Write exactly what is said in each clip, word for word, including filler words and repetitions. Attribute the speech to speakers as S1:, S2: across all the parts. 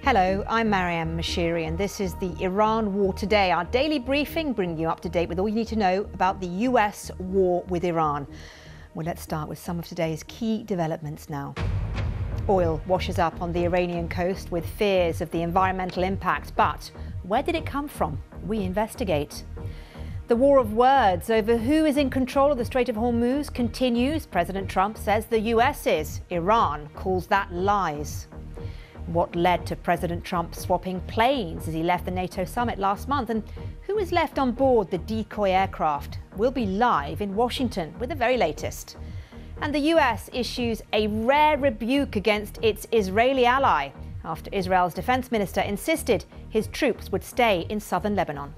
S1: Hello, I'm Mariam Mashiri and this is the Iran War Today, our daily briefing bringing you up to date with all you need to know about the U S war with Iran. Well, let's start with some of today's key developments now. Oil washes up on the Iranian coast with fears of the environmental impact, but where did it come from? We investigate. The war of words over who is in control of the Strait of Hormuz continues. President Trump says the U S is. Iran calls that lies. What led to President Trump swapping planes as he left the NATO summit last month, and who is left on board the decoy aircraft? We'll be live in Washington with the very latest. And the U S issues a rare rebuke against its Israeli ally after Israel's defense minister insisted his troops would stay in southern Lebanon.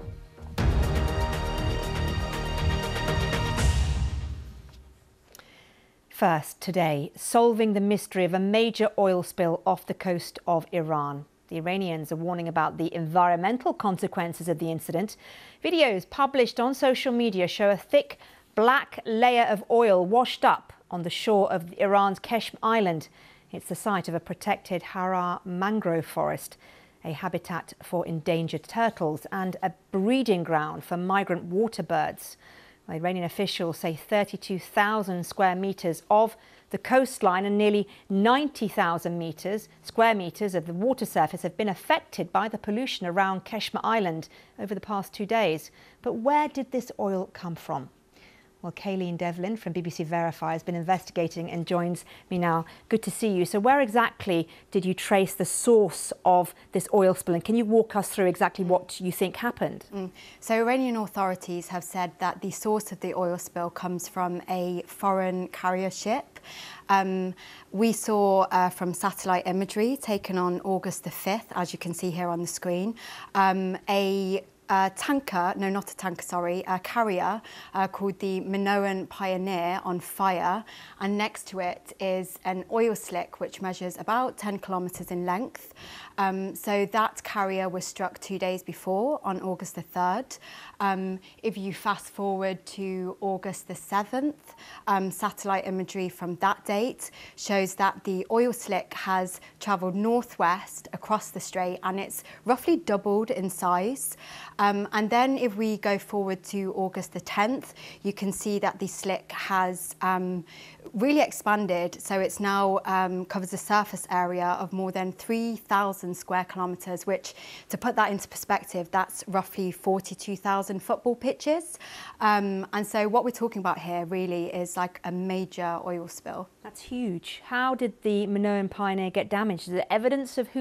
S1: First today, solving the mystery of a major oil spill off the coast of Iran. The Iranians are warning about the environmental consequences of the incident. Videos published on social media show a thick black layer of oil washed up on the shore of Iran's Keshm Island. It's the site of a protected Harar mangrove forest, a habitat for endangered turtles and a breeding ground for migrant water birds. Iranian officials say thirty-two thousand square metres of the coastline and nearly ninety thousand metres, square metres of the water surface have been affected by the pollution around Keshm Island over the past two days. But where did this oil come from? Well, Kayleen Devlin from B B C Verify has been investigating and joins me now. Good to see you. So where exactly did you trace the source of this oil spill? And can you walk us through exactly what you think happened?
S2: Mm. So Iranian authorities have said that the source of the oil spill comes from a foreign carrier ship. Um, we saw uh, from satellite imagery taken on August the fifth, as you can see here on the screen, um, a Uh, tanker, no not a tanker, sorry, a carrier uh, called the Minoan Pioneer on fire, and next to it is an oil slick which measures about ten kilometres in length. Um, so that carrier was struck two days before on August the third. Um, if you fast forward to August the seventh, um, satellite imagery from that date shows that the oil slick has travelled northwest across the strait and it's roughly doubled in size. Um, and then if we go forward to August the tenth, you can see that the slick has um, really expanded. So it's now um, covers a surface area of more than three thousand square kilometres, which, to put that into perspective, that's roughly forty-two thousand football pitches. Um, and so what we're talking about here really is like a major oil spill.
S1: That's huge. How did the Minoan Pioneer get damaged? Is there evidence of who